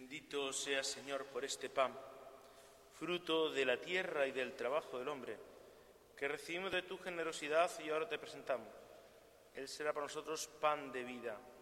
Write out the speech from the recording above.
Bendito seas, Señor, por este pan, fruto de la tierra y del trabajo del hombre, que recibimos de tu generosidad y ahora te presentamos. Él será para nosotros pan de vida.